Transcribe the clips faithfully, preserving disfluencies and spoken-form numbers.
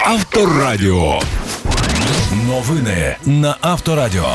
Авторадіо. Новини на Авторадіо.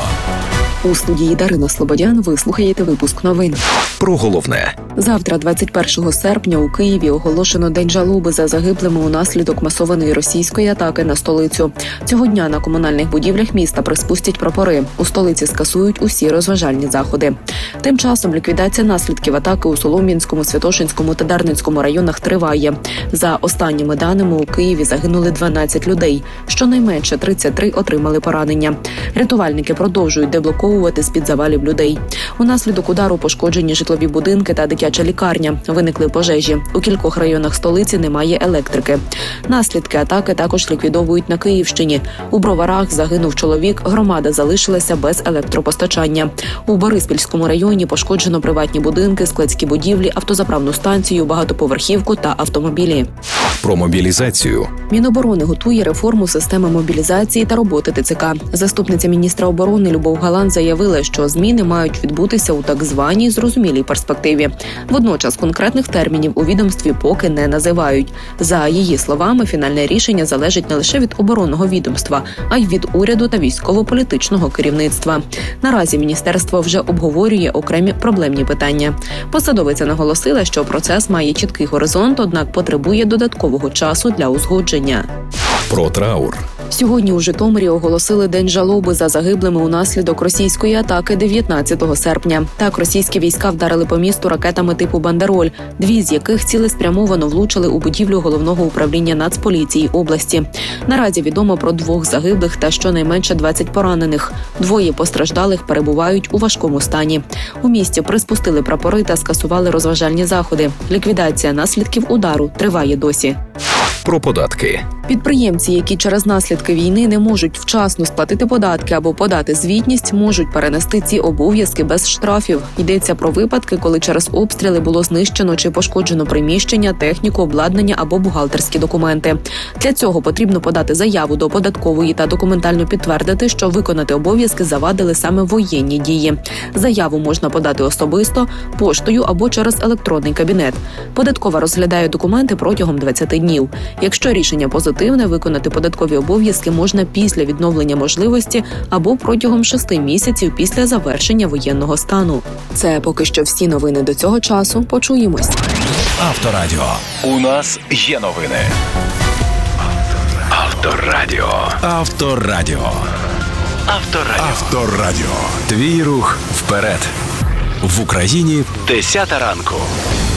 У студії Дарина Слободян ви слухаєте випуск новин. Про головне. Завтра, двадцять першого серпня, у Києві оголошено День жалоби за загиблими унаслідок масованої російської атаки на столицю. Цього дня на комунальних будівлях міста приспустять прапори. У столиці скасують усі розважальні заходи. Тим часом ліквідація наслідків атаки у Солом'янському, Святошинському та Дарницькому районах триває. За останніми даними, у Києві загинули дванадцять людей. Щонайменше тридцять три отримали поранення. Рятувальники продовжують деблоковувати з-під завалів людей. Унаслідок удару пошкоджені житлові будинки та дитяча лікарня. Виникли пожежі. У кількох районах столиці немає електрики. Наслідки атаки також ліквідовують на Київщині. У Броварах загинув чоловік, громада залишилася без електропостачання. У Бориспільському районі пошкоджено приватні будинки, складські будівлі, автозаправну станцію, багатоповерхівку та автомобілі. Про мобілізацію. Міноборони готує реформу системи мобілізації та роботи ТЦК. Заступниця міністра оборони Любов Галан заявила, що зміни мають відбутися у так званій зрозумілій перспективі. Водночас конкретних термінів у відомстві поки не називають. За її словами, фінальне рішення залежить не лише від оборонного відомства, а й від уряду та військово-політичного керівництва. Наразі міністерство вже обговорює окремі проблемні питання. Посадовиця наголосила, що процес має чіткий горизонт, однак потребує додаткового часу для узгодження. Про траур. Сьогодні у Житомирі оголосили День жалоби за загиблими унаслідок російської атаки дев'ятнадцятого серпня. Так, російські війська вдарили по місту ракетами типу «Бандероль», дві з яких цілеспрямовано влучили у будівлю головного управління Нацполіції області. Наразі відомо про двох загиблих та щонайменше двадцять поранених. Двоє постраждалих перебувають у важкому стані. У місті приспустили прапори та скасували розважальні заходи. Ліквідація наслідків удару триває досі. Про податки. Підприємці, які через наслідки війни не можуть вчасно сплатити податки або подати звітність, можуть перенести ці обов'язки без штрафів. Йдеться про випадки, коли через обстріли було знищено чи пошкоджено приміщення, техніку, обладнання або бухгалтерські документи. Для цього потрібно подати заяву до податкової та документально підтвердити, що виконати обов'язки завадили саме воєнні дії. Заяву можна подати особисто, поштою або через електронний кабінет. Податкова розглядає документи протягом двадцяти днів. Якщо рішення позитивне, виконати податкові обов'язки можна після відновлення можливості або протягом шести місяців після завершення воєнного стану. Це поки що всі новини до цього часу. Почуємось. Авторадіо. У нас є новини. Авторадіо. Авторадіо. Авторадіо. Авторадіо. Твій рух вперед. В Україні десята ранку.